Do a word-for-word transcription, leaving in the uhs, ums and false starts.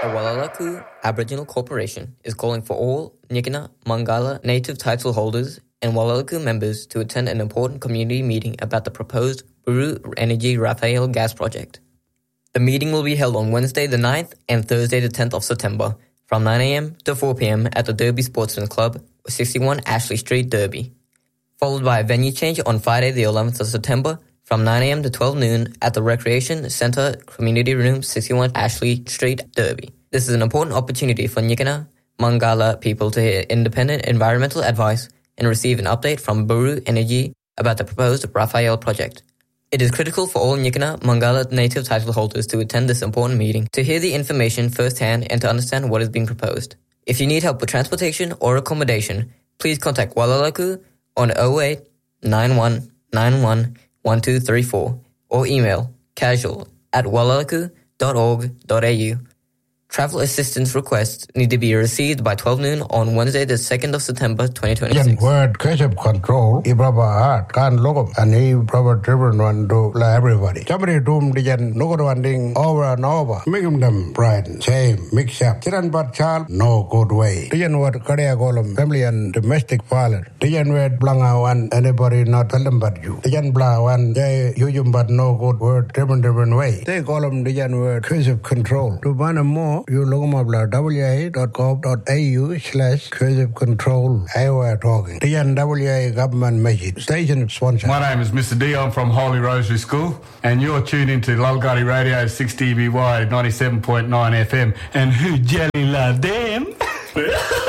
A Walalaku Aboriginal Corporation is calling for all Nyikina Mangala native title holders and Walalaku members to attend an important community meeting about the proposed Buru Energy Raphael gas project. The meeting will be held on Wednesday the ninth and Thursday the tenth of September from nine a.m. to four p.m. at the Derby Sportsman Club, sixty-one Ashley Street, Derby. Followed by a venue change on Friday the eleventh of September from nine a.m. to twelve noon at the Recreation Centre Community Room, sixty-one Ashley Street, Derby. This is an important opportunity for Nyikina Mangala people to hear independent environmental advice and receive an update from Buru Energy about the proposed Raphael project. It is critical for all Nyikina Mangala native title holders to attend this important meeting to hear the information firsthand and to understand what is being proposed. If you need help with transportation or accommodation, please contact Walalaku on oh eight nine one nine one one two three four or email casual at walalaku dot org dot a u. Travel assistance requests need to be received by twelve noon on Wednesday the second of September twenty twenty-six. Yan word Keshab control, Ibraba art, can logo, and he probably driven one to everybody. Somebody doom the yan no one ding over and over. Make them pride, shame, mix up. Chiran but child, no good way. The yan word Korea golem, family and domestic violence. The yan word blanga one, anybody not tell them but you. The yan bla one, they you but no good word, different different way. They call them the yan word Keshab control. To find a more, you look them up like w a dot gov dot a u slash creative control. I were talking. The N W A government message. Station sponsor. My name is Mister Dion from Holy Rosary School, and you're tuned into Lulgari Radio six D B Y ninety-seven point nine F M. And who jelly love them?